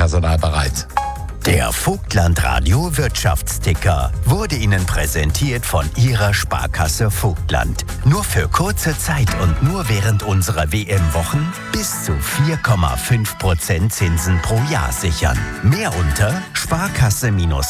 Personal bereit. Der Vogtland-Radio Wirtschaftsticker wurde Ihnen präsentiert von Ihrer Sparkasse Vogtland. Nur für kurze Zeit und nur während unserer WM-Wochen bis zu 4,5% Zinsen pro Jahr sichern. Mehr unter Sparkasse-